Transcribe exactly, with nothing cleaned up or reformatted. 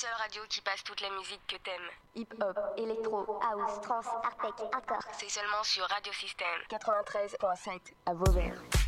seule radio qui passe toute la musique que t'aimes. Hip-hop, électro, house, trance, artec, hardcore. C'est seulement sur Radio Système quatre-vingt-treize virgule sept à Vauvert.